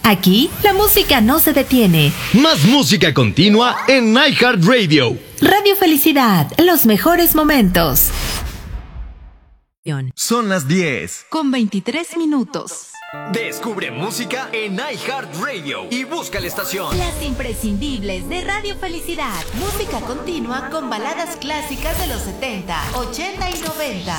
Aquí, la música no se detiene. Más música continua en iHeartRadio. Radio Felicidad, los mejores momentos. Son las 10 con 23 minutos. Descubre música en iHeartRadio y busca la estación. Las imprescindibles de Radio Felicidad. Música continua con baladas clásicas de los 70, 80 y 90.